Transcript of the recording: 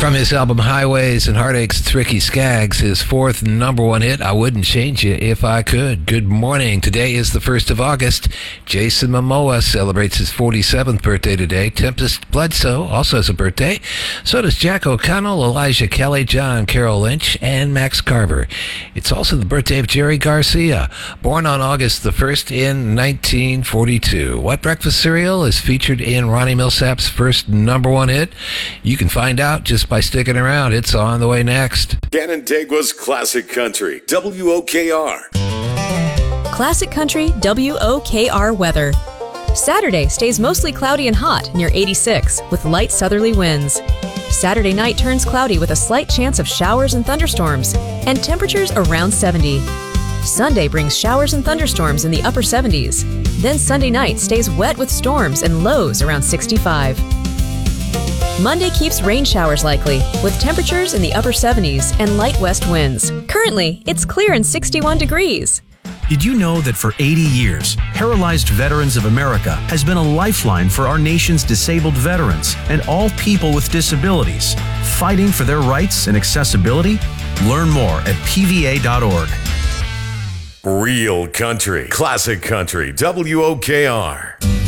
From his album Highways and Heartaches, it's Ricky Skaggs, his fourth number one hit, I Wouldn't Change You If I Could. Good morning. Today is the 1st of August. Jason Momoa celebrates his 47th birthday today. Tempest Bledsoe also has a birthday. So does Jack O'Connell, Elijah Kelly, John Carroll Lynch, and Max Carver. It's also the birthday of Jerry Garcia, born on August the 1st in 1942. What breakfast cereal is featured in Ronnie Millsap's first number one hit? You can find out just by sticking around. It's on the way next. Canandaigua's Classic Country, WOKR. Classic Country WOKR weather. Saturday stays mostly cloudy and hot near 86 with light southerly winds. Saturday night turns cloudy with a slight chance of showers and thunderstorms and temperatures around 70. Sunday brings showers and thunderstorms in the upper 70s. Then Sunday night stays wet with storms and lows around 65. Monday keeps rain showers likely, with temperatures in the upper 70s and light west winds. Currently, it's clear and 61 degrees. Did you know that for 80 years, Paralyzed Veterans of America has been a lifeline for our nation's disabled veterans and all people with disabilities, fighting for their rights and accessibility? Learn more at pva.org. Real country, classic country, WOKR.